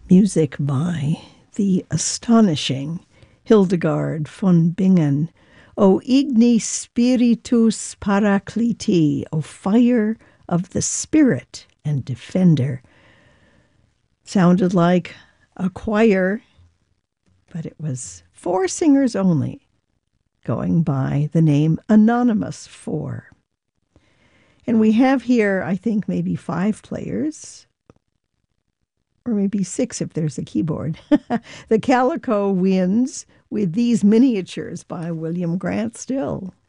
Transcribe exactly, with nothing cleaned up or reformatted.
Music by the astonishing Hildegard von Bingen. O igni spiritus paracliti, O fire of the spirit and defender. Sounded like a choir, but it was four singers only, going by the name Anonymous Four. And we have here, I think, maybe five players, or maybe six if there's a keyboard. The Calico Winds with these miniatures by William Grant Still.